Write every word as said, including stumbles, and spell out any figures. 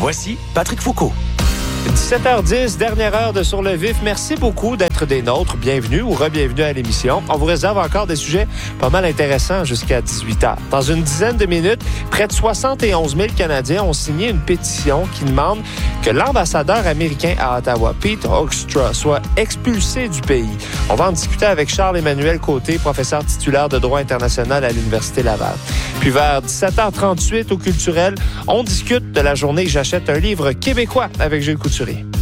Voici Patrick Foucault. dix-sept heures dix, dernière heure de Sur le Vif. Merci beaucoup d'être des nôtres. Bienvenue ou re-bienvenue à l'émission. On vous réserve encore des sujets pas mal intéressants jusqu'à dix-huit heures. Dans une dizaine de minutes, près de soixante et onze mille Canadiens ont signé une pétition qui demande que l'ambassadeur américain à Ottawa, Pete Hoekstra, soit expulsé du pays. On va en discuter avec Charles-Emmanuel Côté, professeur titulaire de droit international à l'Université Laval. Puis vers dix-sept heures trente-huit au Culturel, on discute de la journée J'achète un livre québécois avec Gilles Couturier.